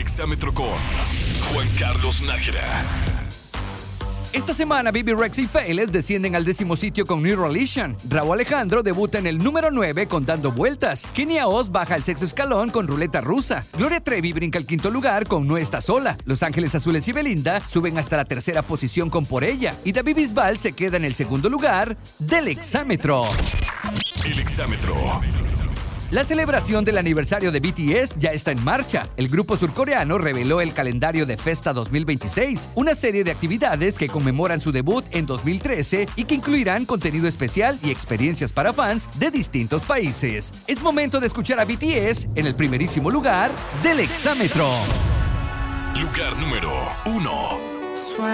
Exámetro con Juan Carlos Nájera. Esta semana, Bibi Rexha y Félix descienden al 10º sitio con New Religion. Rauw Alejandro debuta en el número 9 con Dando Vueltas. Kenia Oz baja al 6º escalón con Ruleta Rusa. Gloria Trevi brinca al 5º lugar con No Está Sola. Los Ángeles Azules y Belinda suben hasta la 3ª posición con Por Ella. Y David Bisbal se queda en el 2º lugar del Exámetro. El Exámetro. La celebración del aniversario de BTS ya está en marcha. El grupo surcoreano reveló el calendario de Festa 2026, una serie de actividades que conmemoran su debut en 2013 y que incluirán contenido especial y experiencias para fans de distintos países. Es momento de escuchar a BTS en el primerísimo lugar del Exámetro. Lugar número 1.